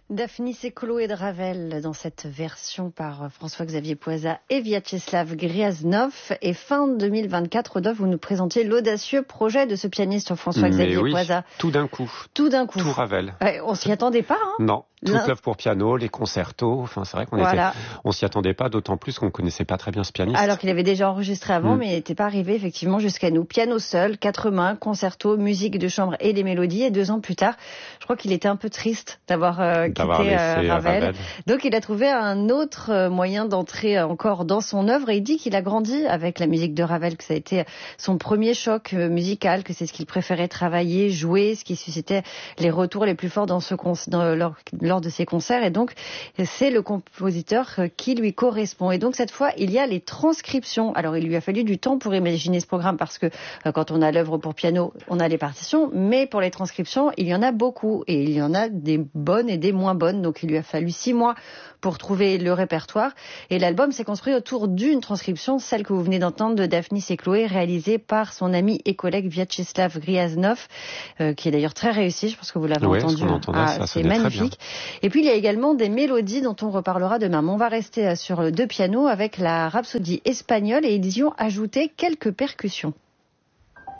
Daphnis et Chloé de Ravel dans cette version par François-Xavier Poysa et Vyacheslav Gryaznov. Et fin 2024, Rodolphe, vous nous présentiez l'audacieux projet de ce pianiste François-Xavier Poysa. Tout d'un coup. Tout d'un coup. Tout Ravel. Ouais, on s'y attendait pas, hein? Non. Toute l'œuvre pour piano, les concertos. Enfin, c'est vrai on s'y attendait pas, d'autant plus qu'on connaissait pas très bien ce pianiste. Alors qu'il avait déjà enregistré avant, mais il n'était pas arrivé effectivement jusqu'à nous. Piano seul, 4 mains, concerto, musique de chambre et les mélodies. Et 2 ans plus tard, je crois qu'il était un peu triste d'avoir quitté Ravel. Donc il a trouvé un autre moyen d'entrer encore dans son œuvre. Et il dit qu'il a grandi avec la musique de Ravel, que ça a été son premier choc musical, que c'est ce qu'il préférait travailler, jouer, ce qui suscitait les retours les plus forts lors de ses concerts, et donc c'est le compositeur qui lui correspond. Et donc cette fois, il y a les transcriptions. Alors il lui a fallu du temps pour imaginer ce programme, parce que quand on a l'œuvre pour piano, on a les partitions, mais pour les transcriptions, il y en a beaucoup, et il y en a des bonnes et des moins bonnes. Donc il lui a fallu 6 mois pour trouver le répertoire, et l'album s'est construit autour d'une transcription, celle que vous venez d'entendre de Daphnis et Chloé, réalisée par son ami et collègue Vyacheslav Gryaznov, qui est d'ailleurs très réussi. Je pense que vous l'avez entendu. C'est magnifique. Et puis il y a également des mélodies dont on reparlera demain. Mais on va rester sur 2 pianos avec la Rhapsodie espagnole, et ils y ont ajouté quelques percussions.